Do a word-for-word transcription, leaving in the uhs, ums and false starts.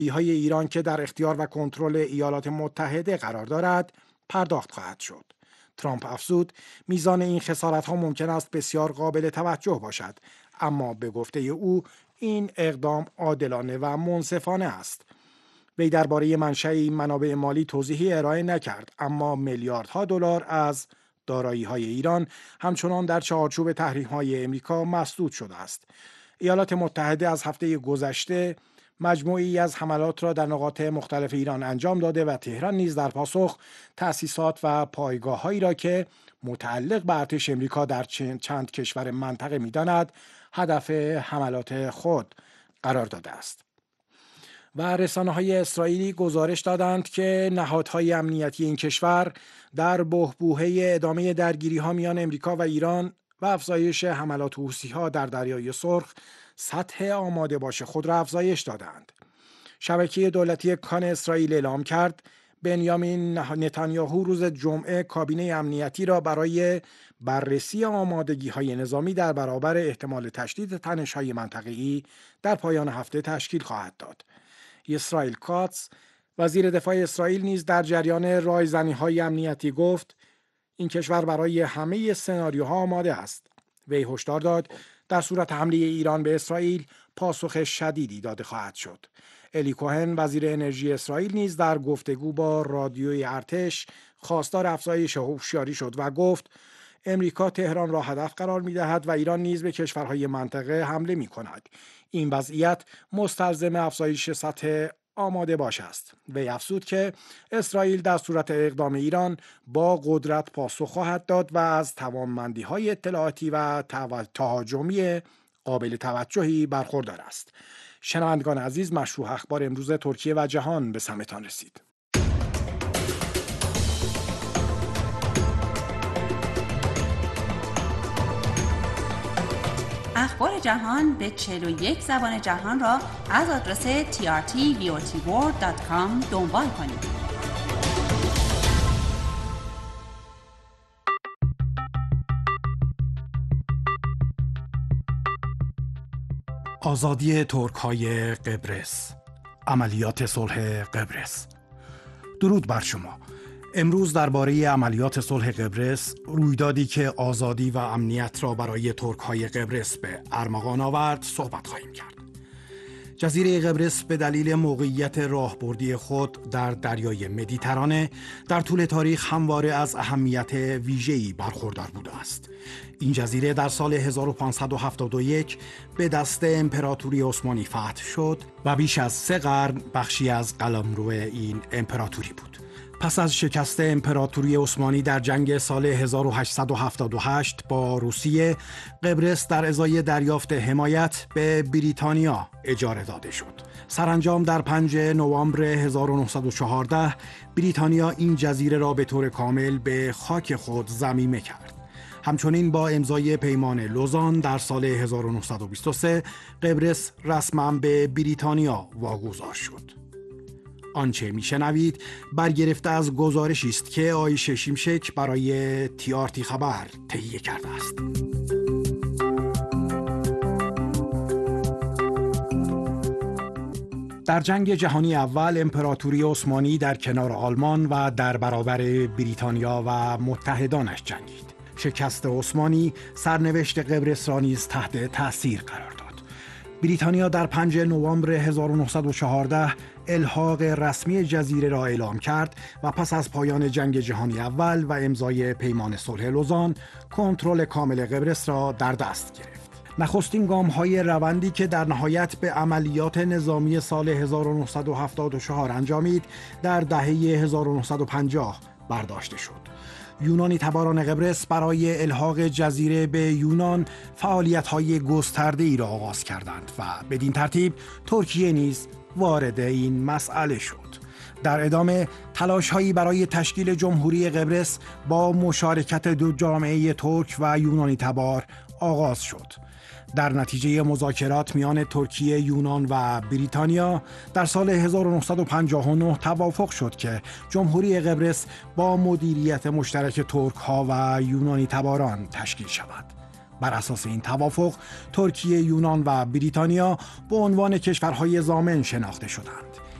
های ایران که در اختیار و کنترل ایالات متحده قرار دارد پرداخت خواهد شد. ترامپ افزود میزان این خسارت‌ها ممکن است بسیار قابل توجه باشد، اما به گفته او این اقدام عادلانه و منصفانه است. وی درباره منشأ این منابع مالی توضیحی ارائه نکرد، اما میلیاردها دلار از دارایی‌های ایران همچنان در چارچوب تحریم‌های امریکا مسدود شده است. ایالات متحده از هفته گذشته مجموعی از حملات را در نقاط مختلف ایران انجام داده و تهران نیز در پاسخ تأسیسات و پایگاه‌هایی را که متعلق به ارتش امریکا در چند کشور منطقه می‌داند هدف حملات خود قرار داده است. و رسانه‌های اسرائیلی گزارش دادند که نهادهای امنیتی این کشور در بحبوحه ادامه درگیری‌ها میان امریکا و ایران و افزایش حملات حوثی‌ها در دریای سرخ سطح آماده باش خود را افزایش دادند. شبکه دولتی کان اسرائیل اعلام کرد بنیامین نتانیاهو روز جمعه کابینه امنیتی را برای بررسی آمادگی‌های نظامی در برابر احتمال تشدید تنش‌های منطقه‌ای در پایان هفته تشکیل خواهد داد. اسرائیل کاتس وزیر دفاع اسرائیل نیز در جریان رایزنی‌های امنیتی گفت این کشور برای همه سناریوها آماده است. وی هشدار داد در صورت حمله ایران به اسرائیل پاسخ شدیدی داده خواهد شد. الی کوهن وزیر انرژی اسرائیل نیز در گفتگو با رادیوی ارتش خواستار افزایش هوشیاری شد و گفت امریکا تهران را هدف قرار می‌دهد و ایران نیز به کشورهای منطقه حمله می‌کند. این وضعیت مستلزم افزایش سطح آماده باش است. وی افزود که اسرائیل در صورت اقدام ایران با قدرت پاسخ خواهد داد و از توانمندی‌های اطلاعاتی و تهاجمی قابل توجهی برخوردار است. شنوندگان عزیز، مشروع اخبار امروز ترکیه و جهان به سمعتان رسید. اخبار جهان به چهل و یک زبان جهان را از آدرس تی آر تی وی او تی ورلد دات کام دنبال کنید. آزادی ترک‌های قبرس، عملیات صلح قبرس. درود بر شما. امروز درباره عملیات صلح قبرس، رویدادی که آزادی و امنیت را برای ترک‌های قبرس به ارمغان آورد، صحبت خواهیم کرد. جزیره قبرس به دلیل موقعیت راهبردی خود در دریای مدیترانه در طول تاریخ همواره از اهمیت ویژه‌ای برخوردار بوده است. این جزیره در سال هزار و پانصد و هفتاد و یک به دست امپراتوری عثمانی فتح شد و بیش از سه قرن بخشی از قلمرو این امپراتوری بود. پس از شکست امپراتوری عثمانی در جنگ سال هزار و هشتصد و هفتاد و هشت با روسیه، قبرس در ازای دریافت حمایت به بریتانیا اجاره داده شد. سرانجام در پنجم نوامبر هزار و نهصد و چهارده بریتانیا این جزیره را به طور کامل به خاک خود ضمیمه کرد. همچنین با امضای پیمان لوزان در سال هزار و نهصد و بیست و سه قبرس رسما به بریتانیا واگذار شد. آنچه میشنوید برگرفته از گزارشی است که آیشه شیمشک برای تی آر تی خبر تهیه کرده است. در جنگ جهانی اول امپراتوری عثمانی در کنار آلمان و در برابر بریتانیا و متحدانش جنگید. شکست عثمانی سرنوشت قبرس را نیز تحت تأثیر قرار داد. بریتانیا در پنجم نوامبر هزار و نهصد و چهارده الحاق رسمی جزیره را اعلام کرد و پس از پایان جنگ جهانی اول و امضای پیمان صلح لوزان کنترل کامل قبرس را در دست گرفت. نخستین گام‌های روندی که در نهایت به عملیات نظامی سال هزار و نهصد و هفتاد و چهار انجامید در دهه هزار و نهصد و پنجاه برداشته شد. یونانی تباران قبرس برای الحاق جزیره به یونان فعالیت‌های گسترده‌ای را آغاز کردند و بدین ترتیب ترکیه نیز وارد این مسئله شد. در ادامه تلاش‌هایی برای تشکیل جمهوری قبرس با مشارکت دو جامعه ترک و یونانی تبار آغاز شد. در نتیجه مذاکرات میان ترکیه، یونان و بریتانیا در سال هزار و نهصد و پنجاه و نه توافق شد که جمهوری قبرس با مدیریت مشترک ترک‌ها و یونانی تباران تشکیل شود. بر اساس این توافق ترکیه، یونان و بریتانیا به عنوان کشورهای ضامن شناخته شدند.